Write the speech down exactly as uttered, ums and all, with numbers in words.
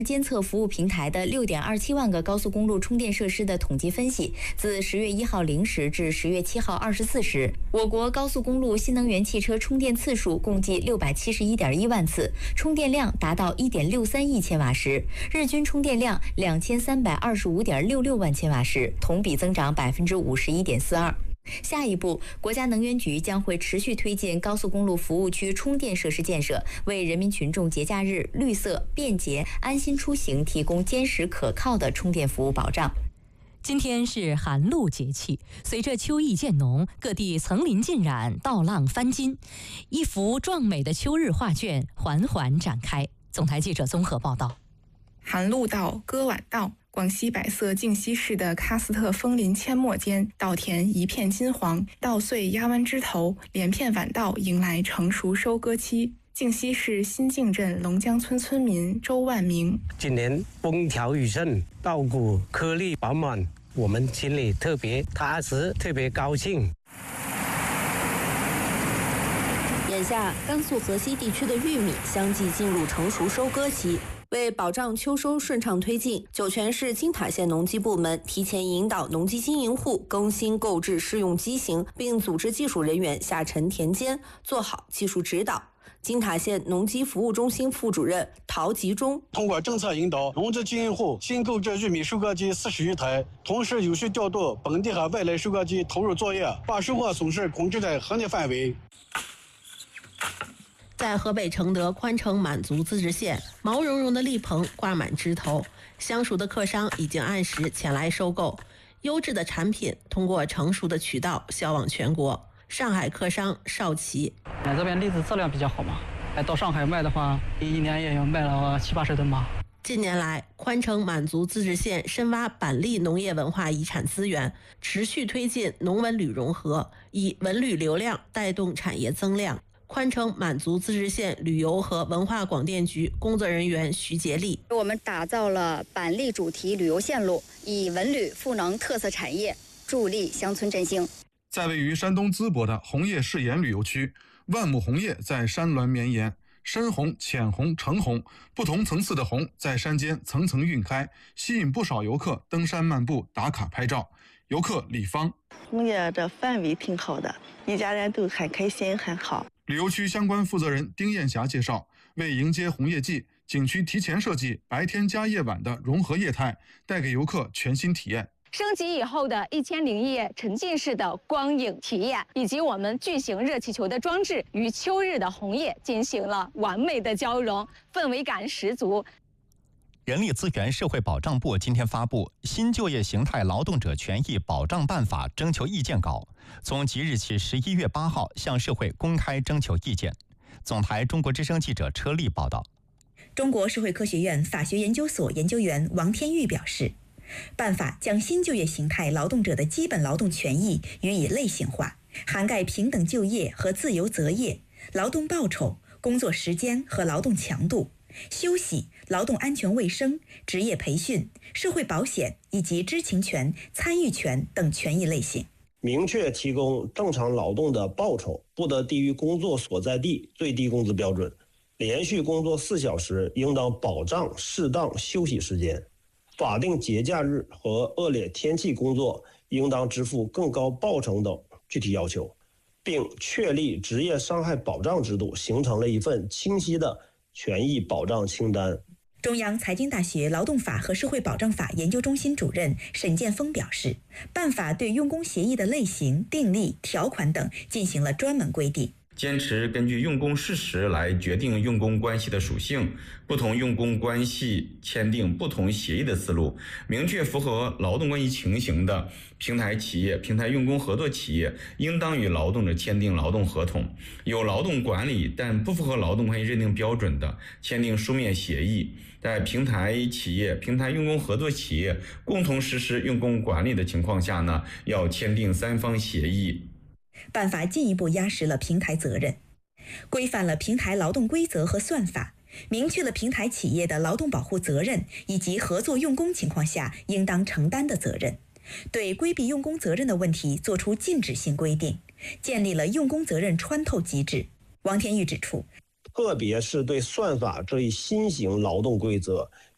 监测服务平台的六点二七万个高速公路充电设施的统计分析，自十月一号零时至十月七号二十四时，我国高速公路新能源汽车充电次数共计六百七十一点一万次，充电量达到一点六三亿千瓦时，日均充电量两千三百二十五点六六万千瓦时，同比增长百分之五十一点四二。下一步，国家能源局将会持续推进高速公路服务区充电设施建设，为人民群众节假日绿色、便捷、安心出行提供坚实可靠的充电服务保障。 今天是寒露节气，随着秋意渐浓，各地层林尽染，稻浪翻金，一幅壮美的秋日画卷缓缓展开。总台记者综合报道。 寒露到，歌晚到。广西百色靖西市的喀斯特枫林阡陌间，稻田一片金黄，稻穗压弯枝头，连片晚稻迎来成熟收割期。靖西市新靖镇龙江村村民周万明： 今年风调雨顺，稻谷颗粒饱满，我们心里特别踏实，特别高兴。 眼下，甘肃河西地区的玉米相继进入成熟收割期。为保障秋收顺畅推进，酒泉市金塔县农机部门提前引导农机经营户更新购置适用机型，并组织技术人员下沉田间，做好技术指导。金塔县农机服务中心副主任陶吉忠： 通过政策引导，农机经营户新购置玉米收割机四十余台，同时有序调度本地和外来收割机投入作业，把收获损失控制在合理范围。 在河北承德宽城满族自治县，毛茸茸的栗棚挂满枝头，相熟的客商已经按时前来收购，优质的产品通过成熟的渠道销往全国。上海客商邵琦： 哎，这边栗子质量比较好嘛，哎，到上海卖的话，一年也有卖了七八十吨吧。 近年来，宽城满族自治县深挖板栗农业文化遗产资源，持续推进农文旅融合，以文旅流量带动产业增量。宽城满族自治县旅游和文化广电局工作人员徐杰丽： 我们打造了板栗主题旅游线路，以文旅赋能特色产业，助力乡村振兴。 在位于山东淄博的红叶誓言旅游区，万亩红叶在山峦绵延，深红、浅红、橙红，不同层次的红在山间层层晕开，吸引不少游客登山漫步、打卡拍照。游客李芳： 红叶这氛围挺好的，一家人都很开心，很好。 旅游区相关负责人丁艳霞介绍，为迎接红叶季，景区提前设计白天加夜晚的融合业态，带给游客全新体验。 升级以后的一千零一夜沉浸式的光影体验，以及我们巨型热气球的装置，与秋日的红叶进行了完美的交融，氛围感十足。 人力资源社会保障部今天发布《新就业形态劳动者权益保障办法》征求意见稿，从即日起十一月八号向社会公开征求意见。总台中国之声记者车丽报道。 中国社会科学院法学研究所研究员王天玉表示，办法将新就业形态劳动者的基本劳动权益予以类型化，涵盖平等就业和自由择业、劳动报酬、工作时间和劳动强度、休息、劳动安全卫生、职业培训、社会保险以及知情权、参与权等权益类型。 明确提供正常劳动的报酬不得低于工作所在地最低工资标准，连续工作四小时应当保障适当休息时间，法定节假日和恶劣天气工作应当支付更高报酬等具体要求，并确立职业伤害保障制度，形成了一份清晰的权益保障清单。 中央财经大学劳动法和社会保障法研究中心主任沈建峰表示，办法对用工协议的类型、订立、条款等进行了专门规定， 坚持根据用工事实来决定用工关系的属性，不同用工关系签订不同协议的思路，明确符合劳动关系情形的平台企业、平台用工合作企业应当与劳动者签订劳动合同，有劳动管理但不符合劳动关系认定标准的，签订书面协议。在平台企业、平台用工合作企业共同实施用工管理的情况下呢，要签订三方协议。 办法进一步压实了平台责任，规范了平台劳动规则和算法，明确了平台企业的劳动保护责任以及合作用工情况下应当承担的责任，对规避用工责任的问题作出禁止性规定，建立了用工责任穿透机制。王天玉指出， 特别是对算法这一新型劳动规则